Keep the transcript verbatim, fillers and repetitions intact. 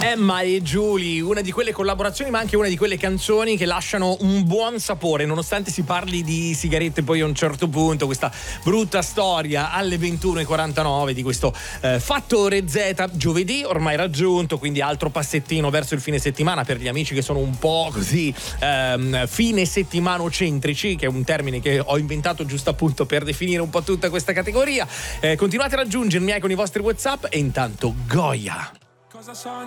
Emma e Julie, una di quelle collaborazioni ma anche una di quelle canzoni che lasciano un buon sapore nonostante si parli di sigarette. Poi a un certo punto questa brutta storia alle ventuno e quarantanove di questo eh, Fattore Z, giovedì ormai raggiunto, quindi altro passettino verso il fine settimana per gli amici che sono un po' così ehm, fine settimanocentrici, che è un termine che ho inventato giusto appunto per definire un po' tutta questa categoria. Eh, continuate a raggiungermi eh, con i vostri WhatsApp e intanto Goya.